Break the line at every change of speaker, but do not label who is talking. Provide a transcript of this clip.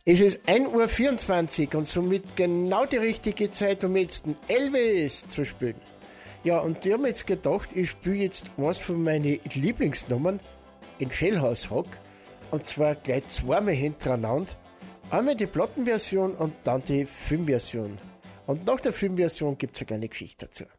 Es ist 1:24 Uhr und somit genau die richtige Zeit, um jetzt den Elvis zu spielen. Ja, und ich habe mir jetzt gedacht, ich spiele jetzt was von meinen Lieblingsnummern in Shellhouse Rock. Und zwar gleich zweimal hintereinander. Einmal die Plattenversion und dann die Filmversion. Und nach der Filmversion gibt es eine kleine Geschichte dazu.